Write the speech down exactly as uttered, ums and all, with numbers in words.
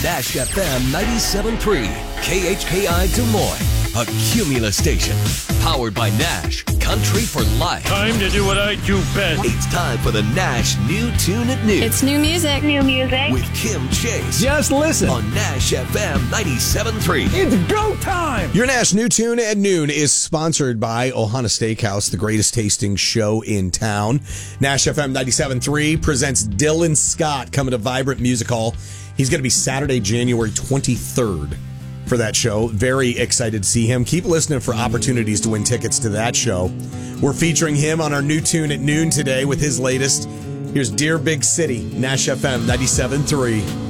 Nash F M ninety-seven point three, K H K I Des Moines, a Cumulus station. Powered by Nash, country for life. Time to do what I do best. It's time for the Nash New Tune at Noon. It's new music. New music. With Kim Chase. Just listen. On Nash F M ninety-seven point three. It's go time. Your Nash New Tune at Noon is sponsored by Ohana Steakhouse, the greatest tasting show in town. Nash F M ninety-seven point three presents Dylan Scott coming to Vibrant Music Hall. He's going to be Saturday, January twenty-third for that show. Very excited to see him. Keep listening for opportunities to win tickets to that show. We're featuring him on our New Tune at Noon today with his latest. Here's Dear Big City, Nash F M ninety-seven point three.